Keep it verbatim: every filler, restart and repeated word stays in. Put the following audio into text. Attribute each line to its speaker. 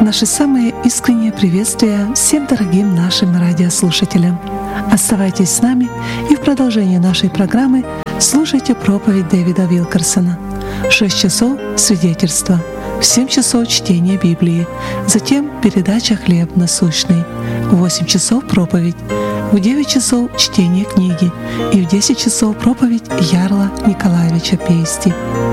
Speaker 1: Наши самые искренние приветствия всем дорогим нашим радиослушателям. Оставайтесь с нами и в продолжении нашей программы слушайте проповедь Дэвида Вилкерсона. В шесть часов — свидетельство, в семь часов — чтение Библии, затем передача «Хлеб насущный», в восемь часов — проповедь, в девять часов — чтение книги и в десять часов — проповедь Ярла Николаевича Пейсти.